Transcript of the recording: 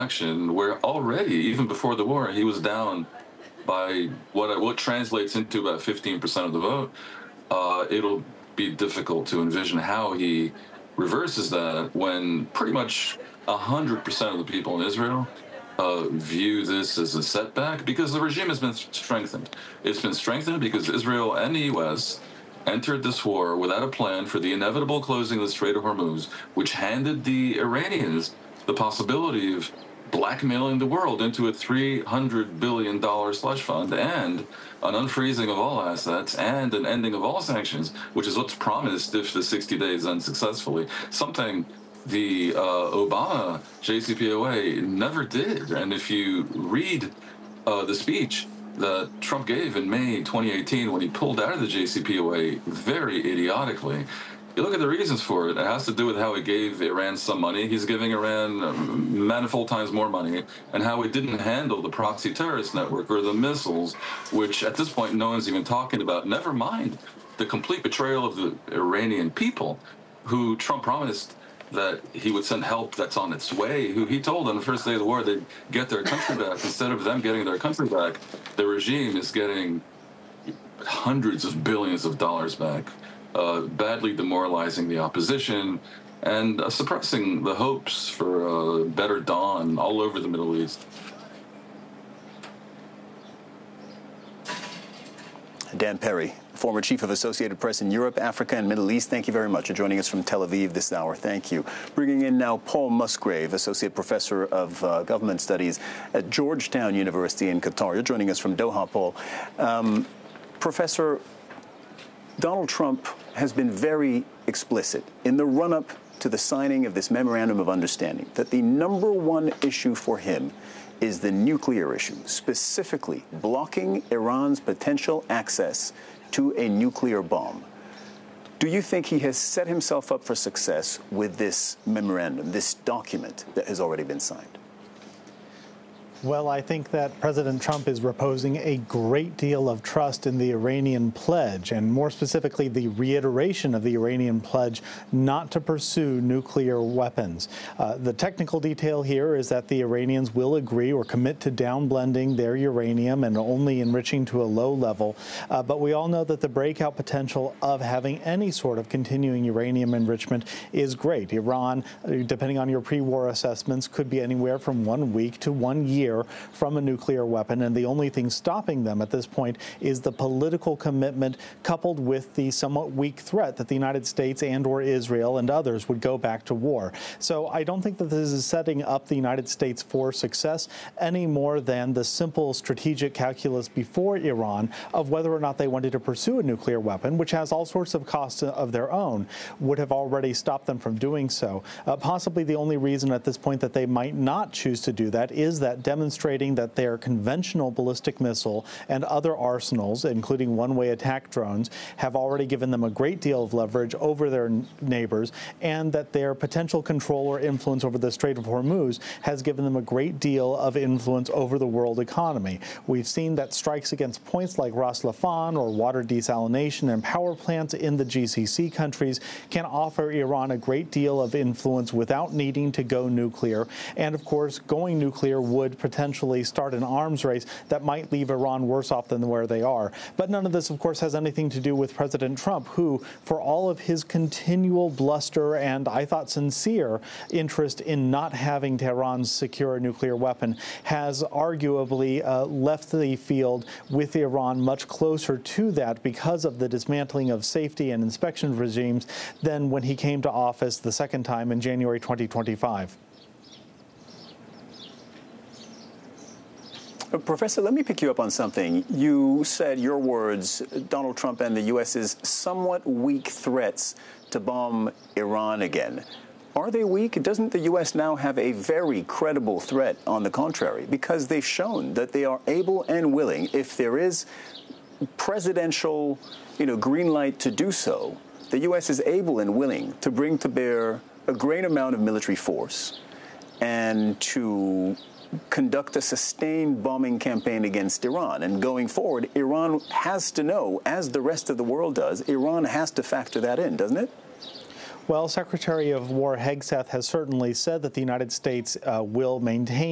election where already, even before the war, he was down by what translates into about 15% of the vote. It'll be difficult to envision how he reverses that when pretty much 100% of the people in Israel view this as a setback because the regime has been strengthened. It's been strengthened because Israel and the U.S. entered this war without a plan for the inevitable closing of the Strait of Hormuz, which handed the Iranians the possibility of blackmailing the world into a $300 billion slush fund and an unfreezing of all assets and an ending of all sanctions, which is what's promised if the 60 days end successfully, something the Obama JCPOA never did. And if you read the speech that Trump gave in May 2018 when he pulled out of the JCPOA very idiotically, you look at the reasons for it. It has to do with how he gave Iran some money. He's giving Iran manifold times more money, and how he didn't handle the proxy terrorist network or the missiles, which at this point no one's even talking about. Never mind the complete betrayal of the Iranian people, who Trump promised that he would send help that's on its way, who he told on the first day of the war they'd get their country back. Instead of them getting their country back, the regime is getting hundreds of billions of dollars back, badly demoralizing the opposition and suppressing the hopes for a better dawn all over the Middle East. Dan Perry, former chief of Associated Press in Europe, Africa, and Middle East, thank you very much for joining us from Tel Aviv this hour. Thank you. Bringing in now Paul Musgrave, associate professor of government studies at Georgetown University in Qatar. You're joining us from Doha, Paul. Professor, Donald Trump has been very explicit in the run-up to the signing of this memorandum of understanding that the number one issue for him is the nuclear issue, specifically blocking Iran's potential access to a nuclear bomb. Do you think he has set himself up for success with this memorandum, this document that has already been signed? Well, I think that President Trump is reposing a great deal of trust in the Iranian pledge, and more specifically, the reiteration of the Iranian pledge not to pursue nuclear weapons. The technical detail here is that the Iranians will agree or commit to downblending their uranium and only enriching to a low level. But we all know that the breakout potential of having any sort of continuing uranium enrichment is great. Iran, depending on your pre-war assessments, could be anywhere from 1 week to 1 year from a nuclear weapon, and the only thing stopping them at this point is the political commitment coupled with the somewhat weak threat that the United States and or Israel and others would go back to war. So I don't think that this is setting up the United States for success any more than the simple strategic calculus before Iran of whether or not they wanted to pursue a nuclear weapon, which has all sorts of costs of their own, would have already stopped them from doing so. Possibly the only reason at this point that they might not choose to do that is that demonstrating that their conventional ballistic missile and other arsenals, including one-way attack drones, have already given them a great deal of leverage over their neighbors, and that their potential control or influence over the Strait of Hormuz has given them a great deal of influence over the world economy. We've seen that strikes against points like Ras Laffan or water desalination and power plants in the GCC countries can offer Iran a great deal of influence without needing to go nuclear. And of course, going nuclear would potentially start an arms race that might leave Iran worse off than where they are. But none of this, of course, has anything to do with President Trump, who, for all of his continual bluster and, I thought, sincere interest in not having Tehran secure a nuclear weapon, has arguably left the field with Iran much closer to that because of the dismantling of safety and inspection regimes than when he came to office the second time in January 2025. Professor, let me pick you up on something. You said, your words, Donald Trump and the U.S.'s somewhat weak threats to bomb Iran again. Are they weak? Doesn't the U.S. now have a very credible threat on the contrary? Because they've shown that they are able and willing, if there is presidential, green light to do so, the U.S. is able and willing to bring to bear a great amount of military force and to conduct a sustained bombing campaign against Iran. And going forward, Iran has to know, as the rest of the world does, Iran has to factor that in, doesn't it? Well, Secretary of War Hegseth has certainly said that the United States will maintain